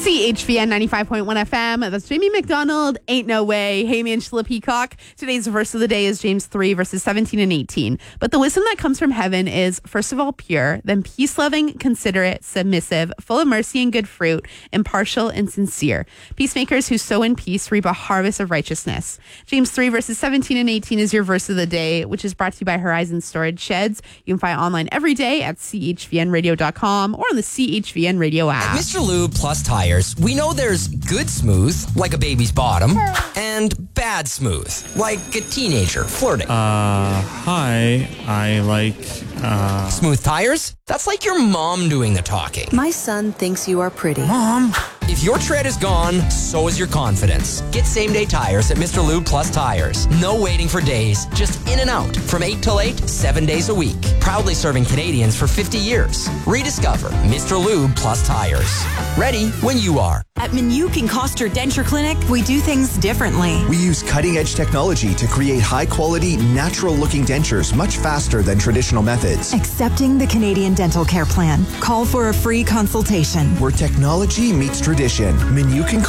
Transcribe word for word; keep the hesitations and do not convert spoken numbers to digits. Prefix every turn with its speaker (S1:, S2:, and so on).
S1: C H V N ninety-five point one F M. That's Jamie McDonald. Ain't no way. Hey, Angela Peacock. Today's verse of the day is James three, verses seventeen and eighteen. But the wisdom that comes from heaven is, first of all, pure, then peace-loving, considerate, submissive, full of mercy and good fruit, impartial and sincere. Peacemakers who sow in peace reap a harvest of righteousness. James three, verses seventeen and eighteen is your verse of the day, which is brought to you by Horizon Storage Sheds. You can find online every day at C H V N radio dot com or on the C H V N Radio app.
S2: At Mister Lube Plus Tires, we know there's good smooth, like a baby's bottom, and bad smooth, like a teenager flirting.
S3: Uh, hi, I like, uh...
S2: Smooth tires? That's like your mom doing the talking.
S4: My son thinks you are pretty.
S2: Mom! If your tread is gone, so is your confidence. Get same-day tires at Mister Lube Plus Tires. No waiting for days, just in and out. From eight till eight, seven days a week. Proudly serving Canadians for fifty years. Rediscover Mister Lube Plus Tires. Ready when you are.
S5: At Minuk and Coster Denture Clinic, we do things differently.
S6: We use cutting-edge technology to create high-quality, natural-looking dentures much faster than traditional methods.
S5: Accepting the Canadian Dental Care Plan. Call for a free consultation.
S6: Where technology meets tradition. Minuk and